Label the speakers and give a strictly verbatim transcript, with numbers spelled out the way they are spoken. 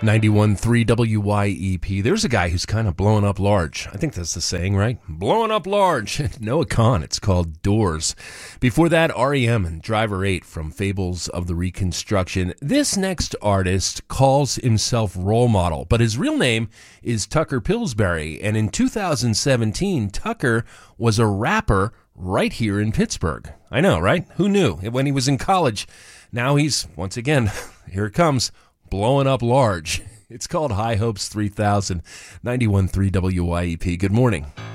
Speaker 1: ninety-one point three W Y E P. There's a guy who's kind of blowing up large. I think that's the saying, right? Blowing up large. Noah Kahan. It's called Doors. Before that, R E M and Driver eight from Fables of the Reconstruction. This next artist calls himself Role Model, but his real name is Tucker Pillsbury. And in two thousand seventeen, Tucker was a rapper right here in Pittsburgh. I know, right? Who knew? When he was in college. Now he's, once again, here it comes, blowing up large. It's called High Hopes three thousand, ninety-one point three W Y E P. Good morning.